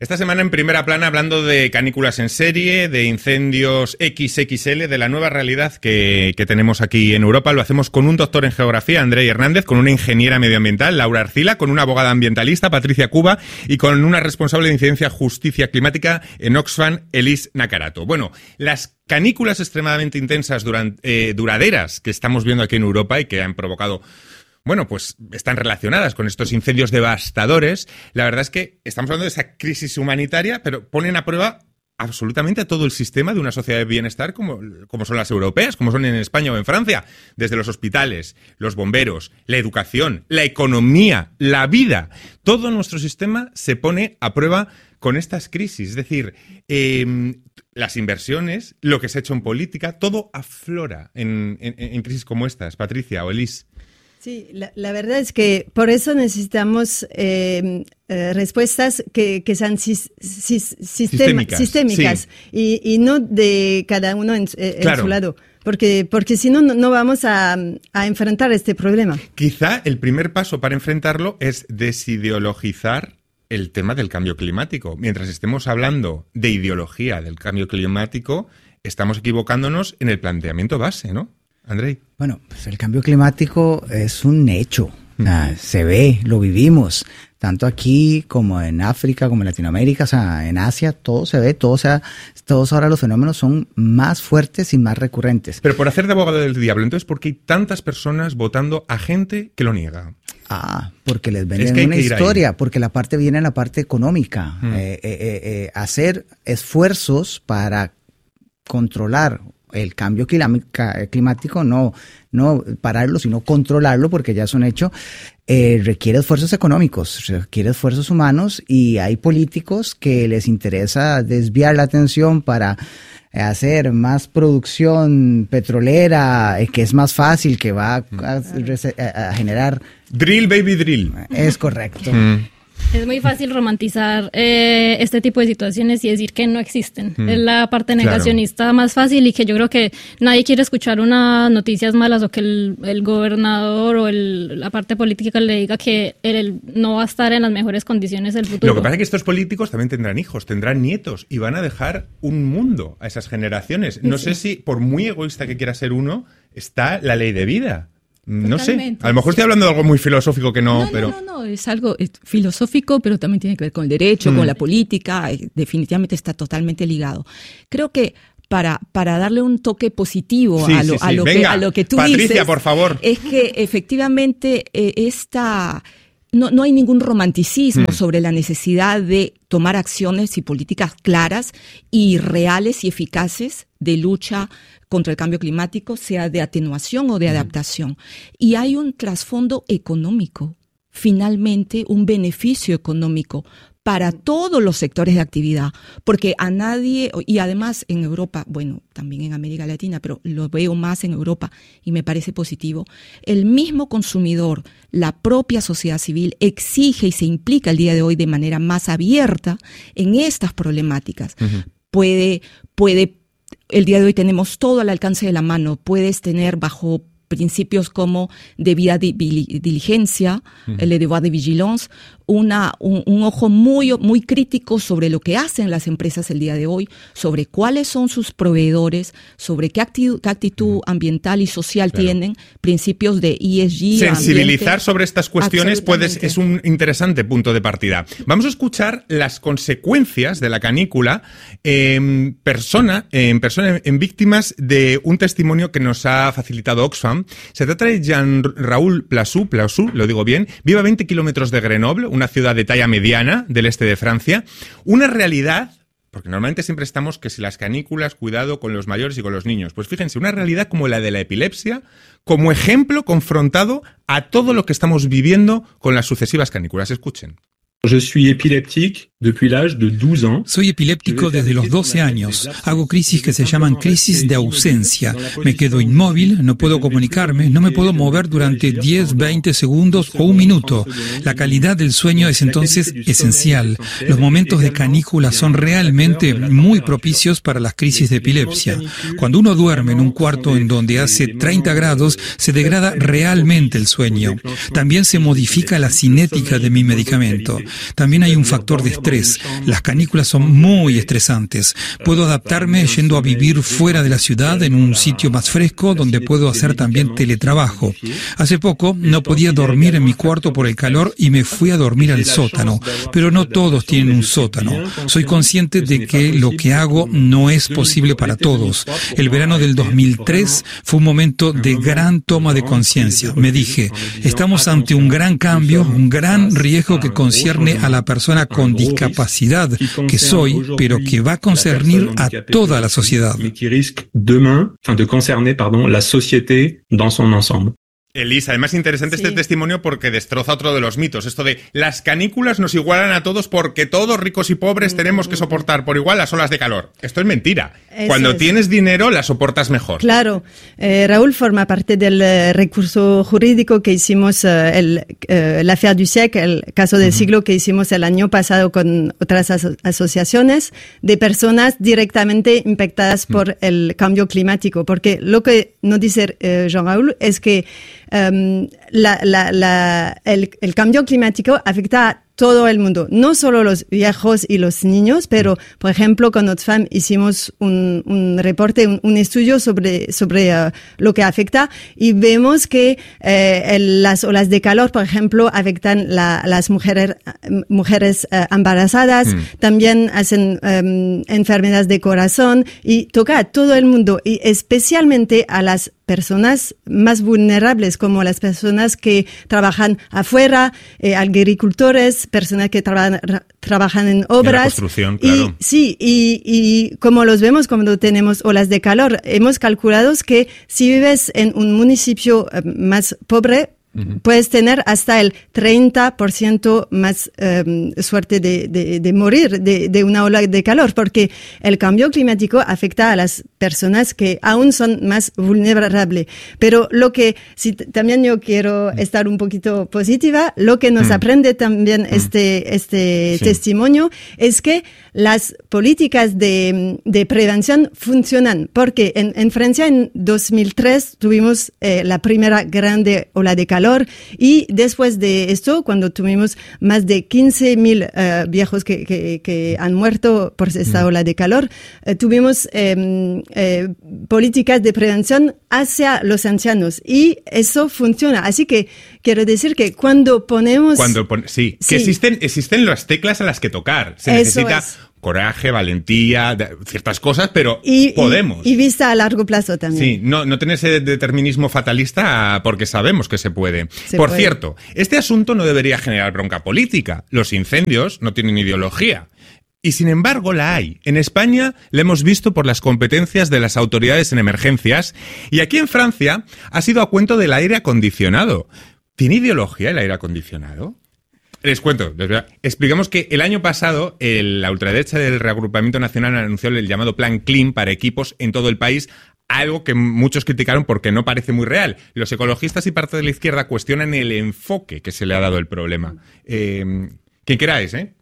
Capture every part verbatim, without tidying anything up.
Esta semana en Primera Plana hablando de canículas en serie, de incendios equis equis ele, de la nueva realidad que, que tenemos aquí en Europa. Lo hacemos con un doctor en geografía, Andrei Hernández, con una ingeniera medioambiental, Laura Arcila, con una abogada ambientalista, Patricia Cuba, y con una responsable de incidencia justicia climática en Oxfam, Elise Nakarato. Bueno, las canículas extremadamente intensas, durante, eh, duraderas, que estamos viendo aquí en Europa y que han provocado... Bueno, pues están relacionadas con estos incendios devastadores. La verdad es que estamos hablando de esa crisis humanitaria, pero ponen a prueba absolutamente a todo el sistema de una sociedad de bienestar como, como son las europeas, como son en España o en Francia. Desde los hospitales, los bomberos, la educación, la economía, la vida. Todo nuestro sistema se pone a prueba con estas crisis. Es decir, eh, las inversiones, lo que se ha hecho en política, todo aflora en, en, en crisis como estas. Patricia o Elise. Sí, la, la verdad es que por eso necesitamos eh, eh, respuestas que, que sean sis, sis, sistema, sistémicas, sistémicas sí. y, y no de cada uno en, en claro. su lado, porque, porque si no, no vamos a, a enfrentar este problema. Quizá el primer paso para enfrentarlo es desideologizar el tema del cambio climático. Mientras estemos hablando de ideología del cambio climático, estamos equivocándonos en el planteamiento base, ¿no? Andrei. Bueno, pues el cambio climático es un hecho, uh, se ve, lo vivimos, tanto aquí como en África, como en Latinoamérica, o sea, en Asia, todo se ve, todo, o sea, todos ahora los fenómenos son más fuertes y más recurrentes. Pero por hacer de abogado del diablo, entonces, ¿por qué hay tantas personas votando a gente que lo niega? Ah, porque les venden es que una historia, ahí. porque la parte viene en la parte económica, mm. eh, eh, eh, hacer esfuerzos para controlar el cambio climático, no, no pararlo, sino controlarlo, porque ya es un hecho, eh, requiere esfuerzos económicos, requiere esfuerzos humanos, y hay políticos que les interesa desviar la atención para hacer más producción petrolera, eh, que es más fácil, que va a, a, a generar... Drill, baby, drill. Es correcto. Mm. Es muy fácil romantizar eh, este tipo de situaciones y decir que no existen. Mm. Es la parte negacionista claro. más fácil, y que yo creo que nadie quiere escuchar unas noticias malas, o que el, el gobernador o el, la parte política le diga que él no va a estar en las mejores condiciones del futuro. Lo que pasa es que estos políticos también tendrán hijos, tendrán nietos, y van a dejar un mundo a esas generaciones. No sí. sé si, por muy egoísta que quiera ser uno, está la ley de vida. No Totalmente. sé, a lo mejor estoy hablando de algo muy filosófico que no, no pero... No, no, no, es algo es filosófico, pero también tiene que ver con el derecho, mm. con la política, definitivamente está totalmente ligado. Creo que para, para darle un toque positivo sí, a, lo, sí, sí. Venga, a, lo que, a lo que tú Patricia, dices... por favor. Es que efectivamente eh, esta... No, no hay ningún romanticismo mm. sobre la necesidad de tomar acciones y políticas claras y reales y eficaces de lucha contra el cambio climático, sea de atenuación o de adaptación. Y hay un trasfondo económico, finalmente un beneficio económico para todos los sectores de actividad, porque a nadie, y además en Europa, bueno, también en América Latina, pero lo veo más en Europa y me parece positivo, el mismo consumidor, la propia sociedad civil exige y se implica el día de hoy de manera más abierta en estas problemáticas. Uh-huh. Puede, puede, el día de hoy tenemos todo al alcance de la mano, puedes tener bajo principios como debida diligencia, uh-huh. el devoir de vigilance, una, un, un ojo muy, muy crítico sobre lo que hacen las empresas el día de hoy, sobre cuáles son sus proveedores, sobre qué actitud, qué actitud uh-huh. ambiental y social claro. tienen, principios de E S G. Sensibilizar ambiente. Sobre estas cuestiones puedes, es un interesante punto de partida. Vamos a escuchar las consecuencias de la canícula en persona, en persona, en víctimas de un testimonio que nos ha facilitado Oxfam. Se trata de Jean-Raoul Plassu, Plassu, lo digo bien, vive a veinte kilómetros de Grenoble, una ciudad de talla mediana del este de Francia. Una realidad, porque normalmente siempre estamos que si las canículas, cuidado con los mayores y con los niños. Pues fíjense, una realidad como la de la epilepsia, como ejemplo confrontado a todo lo que estamos viviendo con las sucesivas canículas. Escuchen. Je suis épileptique depuis l'âge de douze ans. Soy epiléptico desde los doce años. Hago crisis que se llaman crisis de ausencia. Me quedo inmóvil, no puedo comunicarme, no me puedo mover durante diez, veinte segundos o un minuto. La calidad del sueño es entonces esencial. Los momentos de canícula son realmente muy propicios para las crisis de epilepsia. Cuando uno duerme en un cuarto en donde hace treinta grados, se degrada realmente el sueño. También se modifica la cinética de mi medicamento. También hay un factor de estrés estrés. Las canículas son muy estresantes. Puedo adaptarme yendo a vivir fuera de la ciudad, en un sitio más fresco, donde puedo hacer también teletrabajo. Hace poco no podía dormir en mi cuarto por el calor y me fui a dormir al sótano. Pero no todos tienen un sótano. Soy consciente de que lo que hago no es posible para todos. El verano del dos mil tres fue un momento de gran toma de conciencia. Me dije, estamos ante un gran cambio, un gran riesgo que concierne a la persona con discapacidad que soy, pero que va a concernir a toda la sociedad. Qui risque demain, enfin de concerner, pardon, la société dans son ensemble. Elisa, además interesante Sí. este testimonio porque destroza otro de los mitos, esto de las canículas nos igualan a todos porque todos, ricos y pobres, tenemos que soportar por igual las olas de calor. Esto es mentira. Eso Cuando es. tienes dinero, las soportas mejor. Claro, eh, Raúl forma parte del eh, recurso jurídico que hicimos, eh, el, eh, l'affaire du siècle, el caso del siglo que hicimos el año pasado con otras aso- asociaciones de personas directamente impactadas por el cambio climático. Porque lo que nos dice eh, Jean Raúl es que um, la, la, la, el, el cambio climático afecta a todo el mundo, no solo los viejos y los niños, pero, por ejemplo, con Oxfam hicimos un, un reporte, un, un estudio sobre, sobre uh, lo que afecta y vemos que eh, el, las olas de calor, por ejemplo, afectan la, las mujeres, mujeres uh, embarazadas, mm. también hacen um, enfermedades de corazón y toca a todo el mundo y especialmente a las personas más vulnerables, como las personas que trabajan afuera, eh, agricultores, personas que trabajan, trabajan en obras. En la construcción, claro. Y, sí, y, y como los vemos cuando tenemos olas de calor, hemos calculado que si vives en un municipio eh, más pobre, Uh-huh. puedes tener hasta el treinta por ciento más um, suerte de, de, de morir de, de una ola de calor, porque el cambio climático afecta a las personas que aún son más vulnerables. Pero lo que, si t- también yo quiero estar un poquito positiva, lo que nos uh-huh. aprende también uh-huh. este, este sí. testimonio es que las políticas de, de prevención funcionan, porque en, en Francia en dos mil tres tuvimos eh, la primera grande ola de calor. Y después de esto, cuando tuvimos más de quince mil uh, viejos que, que, que han muerto por esta ola de calor, uh, tuvimos eh, eh, políticas de prevención hacia los ancianos y eso funciona. Así que quiero decir que cuando ponemos... Cuando pon- sí, sí, que existen, existen las teclas a las que tocar. Se eso necesita... Es. coraje, valentía, ciertas cosas, pero y, podemos. Y, y vista a largo plazo también. Sí, no, no tener ese determinismo fatalista porque sabemos que se puede. Se Por puede. cierto, este asunto no debería generar bronca política. Los incendios no tienen ideología. Y sin embargo la hay. En España la hemos visto por las competencias de las autoridades en emergencias y aquí en Francia ha sido a cuento del aire acondicionado. ¿Tiene ideología el aire acondicionado? Les cuento, les explicamos que el año pasado el, la ultraderecha del Reagrupamiento Nacional anunció el llamado Plan Clean para equipos en todo el país, algo que muchos criticaron porque no parece muy real. Los ecologistas y parte de la izquierda cuestionan el enfoque que se le ha dado al problema. Eh, ¿Quién queráis, eh?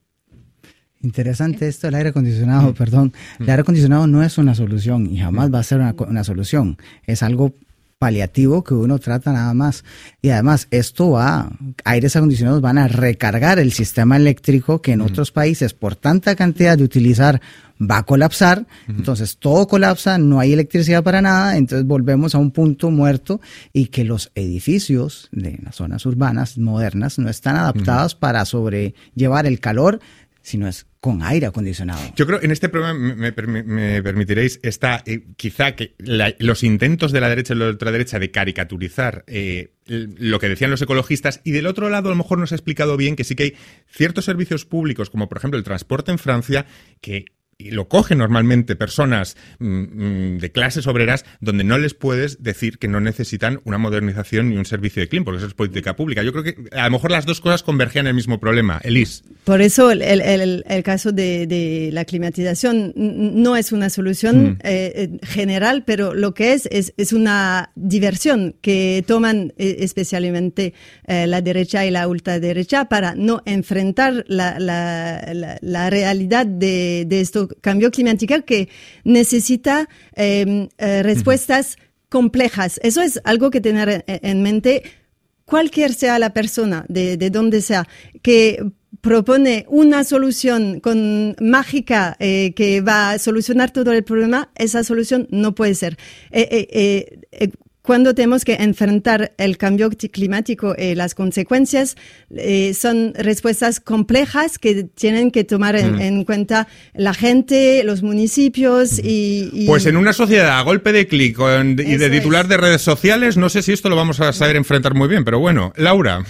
Interesante esto del aire acondicionado, perdón. El aire acondicionado no es una solución y jamás va a ser una, una solución. Es algo paliativo que uno trata nada más. Y además, esto va, aires acondicionados van a recargar el sistema eléctrico que en uh-huh. otros países, por tanta cantidad de utilizar, va a colapsar. Uh-huh. Entonces, todo colapsa, no hay electricidad para nada, entonces volvemos a un punto muerto y que los edificios de las zonas urbanas modernas no están adaptados uh-huh. para sobrellevar el calor, sino es con aire acondicionado. Yo creo, en este programa me, me, me permitiréis, está eh, quizá que la, los intentos de la derecha y la ultraderecha de caricaturizar eh, lo que decían los ecologistas, y del otro lado a lo mejor nos ha explicado bien que sí que hay ciertos servicios públicos, como por ejemplo el transporte en Francia, que y lo cogen normalmente personas mmm, de clases obreras, donde no les puedes decir que no necesitan una modernización ni un servicio de clean, porque eso es política pública. Yo creo que a lo mejor las dos cosas convergen en el mismo problema. Elis. Por eso el, el, el caso de, de la climatización no es una solución mm. eh, general, pero lo que es, es es una diversión que toman eh, especialmente eh, la derecha y la ultraderecha para no enfrentar la, la, la, la realidad de, de esto cambio climático que necesita eh, eh, respuestas uh-huh. complejas. Eso es algo que tener en, en mente cualquier sea la persona, de, de donde sea, que propone una solución con mágica eh, que va a solucionar todo el problema, esa solución no puede ser. Eh, eh, eh, eh, Cuando tenemos que enfrentar el cambio climático y las consecuencias, eh, son respuestas complejas que tienen que tomar en, mm. en cuenta la gente, los municipios y, y... Pues en una sociedad a golpe de clic y de titular de redes sociales, no sé si esto lo vamos a saber enfrentar muy bien, pero bueno, Laura...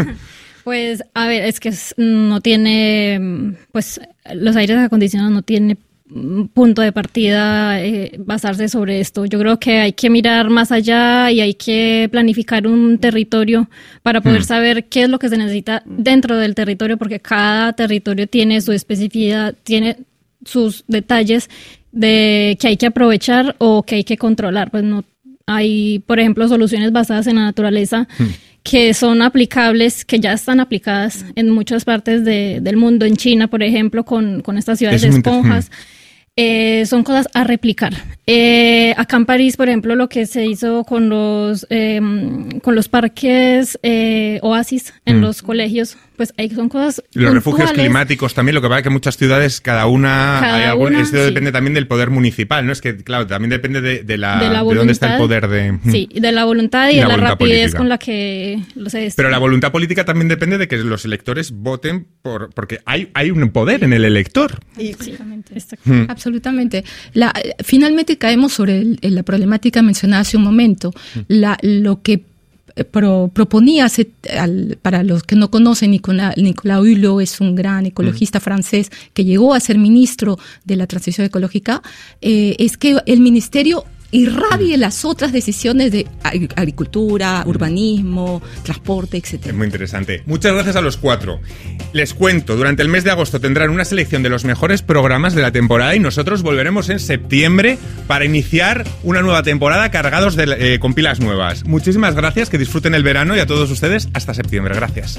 Pues, a ver, es que no tiene, pues, los aires acondicionados no tiene punto de partida eh, basarse sobre esto. Yo creo que hay que mirar más allá y hay que planificar un territorio para poder mm. saber qué es lo que se necesita dentro del territorio, porque cada territorio tiene su especificidad, tiene sus detalles de que hay que aprovechar o que hay que controlar. Pues no hay, por ejemplo, soluciones basadas en la naturaleza mm. que son aplicables, que ya están aplicadas en muchas partes de, del mundo. En China, por ejemplo, con, con estas ciudades de esponjas. Eh, son cosas a replicar. Eh, acá en París, por ejemplo, lo que se hizo con los eh, con los parques eh, oasis en mm. los colegios, pues ahí son cosas y los refugios climáticos también, lo que pasa es que muchas ciudades, cada una, cada hay algún, una esto sí. depende también del poder municipal, ¿no? Es que, claro, también depende de, de la, de, la voluntad, de dónde está el poder de... Sí, de la voluntad y, y de la, la rapidez política. Con la que los se Pero la voluntad política también depende de que los electores voten por, porque hay, hay un poder en el elector. Sí, absolutamente. Hmm. Absolutamente. La, finalmente caemos sobre el, la problemática mencionada hace un momento. La, lo que Pro, proponía, al, para los que no conocen, Nicolas, Nicolas Hulot es un gran ecologista mm. francés que llegó a ser ministro de la transición ecológica, eh, es que el ministerio irradie mm. las otras decisiones de agricultura, urbanismo, transporte, etcétera. Es muy interesante. Muchas gracias a los cuatro. Les cuento, durante el mes de agosto tendrán una selección de los mejores programas de la temporada y nosotros volveremos en septiembre para iniciar una nueva temporada cargados de, eh, con pilas nuevas. Muchísimas gracias, que disfruten el verano y a todos ustedes hasta septiembre. Gracias.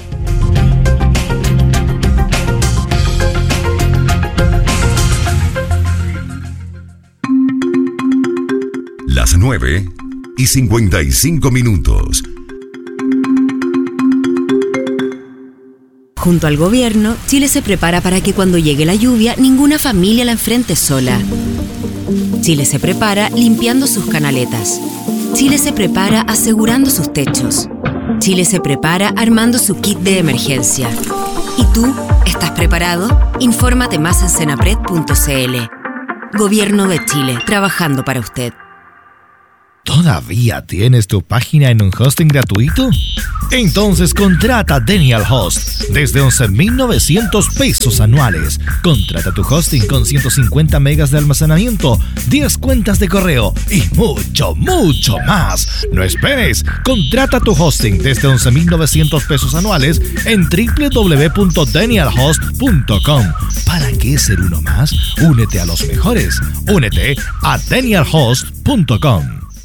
Las nueve y cincuenta y cinco minutos. Junto al gobierno, Chile se prepara para que cuando llegue la lluvia, ninguna familia la enfrente sola. Chile se prepara limpiando sus canaletas. Chile se prepara asegurando sus techos. Chile se prepara armando su kit de emergencia. ¿Y tú? ¿Estás preparado? Infórmate más en senapred punto c l. Gobierno de Chile, trabajando para usted. ¿Todavía tienes tu página en un hosting gratuito? Entonces contrata Daniel Host desde once mil novecientos pesos anuales. Contrata tu hosting con ciento cincuenta megas de almacenamiento, diez cuentas de correo y mucho, mucho más. No esperes. Contrata tu hosting desde once mil novecientos pesos anuales en doble u doble u doble u punto daniel host punto com. ¿Para qué ser uno más? Únete a los mejores. Únete a daniel host punto com.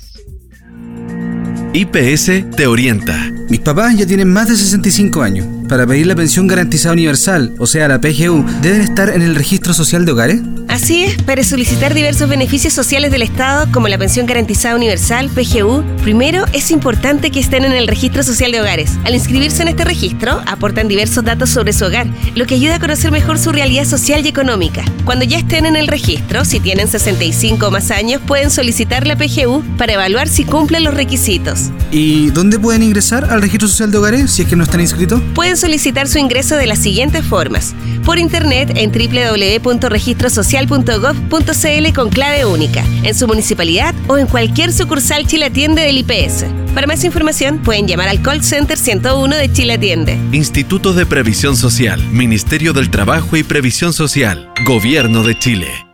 I P S te orienta. Mis papás ya tienen más de sesenta y cinco años. Para pedir la pensión garantizada universal, o sea, la P G U, ¿deben estar en el registro social de hogares? Así es, para solicitar diversos beneficios sociales del Estado, como la pensión garantizada universal, P G U, primero es importante que estén en el registro social de hogares. Al inscribirse en este registro, aportan diversos datos sobre su hogar, lo que ayuda a conocer mejor su realidad social y económica. Cuando ya estén en el registro, si tienen sesenta y cinco o más años, pueden solicitar la P G U para evaluar si cumplen los requisitos. ¿Y dónde pueden ingresar al registro social de hogares si es que no están inscritos? Pueden solicitar su ingreso de las siguientes formas: por internet en doble u doble u doble u punto registro social punto gov punto c l con clave única, en su municipalidad o en cualquier sucursal Chile Atiende del I P S. Para más información pueden llamar al call center ciento uno de Chile Atiende. Instituto de Previsión Social, Ministerio del Trabajo y Previsión Social, Gobierno de Chile.